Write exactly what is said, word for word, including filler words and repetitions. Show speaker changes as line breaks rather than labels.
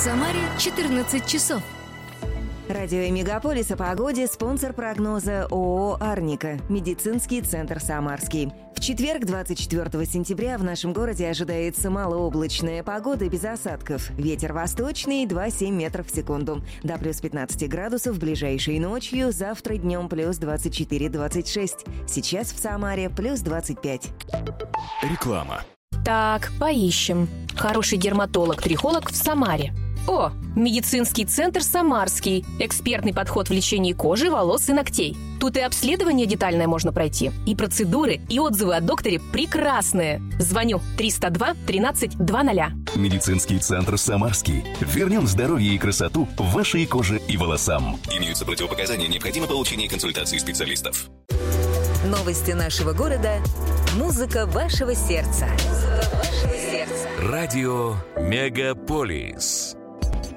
Самаре четырнадцать часов.
Радио Мегаполис о погоде, спонсор прогноза ООО «Арника», медицинский центр «Самарский». В четверг, двадцать четвёртого сентября, в нашем городе ожидается малооблачная погода без осадков. Ветер восточный два целых семь метров в секунду. До плюс пятнадцать градусов ближайшей ночью, завтра днем плюс двадцать четыре - двадцать шесть. Сейчас в Самаре плюс двадцать пять.
Реклама.
Так, поищем. Хороший дерматолог-трихолог в Самаре. О, медицинский центр «Самарский». Экспертный подход в лечении кожи, волос и ногтей. Тут и обследование детальное можно пройти, и процедуры, и отзывы о докторе прекрасные. Звоню триста два тринадцать двадцать.
Медицинский центр «Самарский». Вернем здоровье и красоту вашей коже и волосам. Имеются противопоказания, необходимо получение консультации специалистов.
Новости нашего города. Музыка вашего сердца. Музыка вашего сердца.
Радио Мегаполис.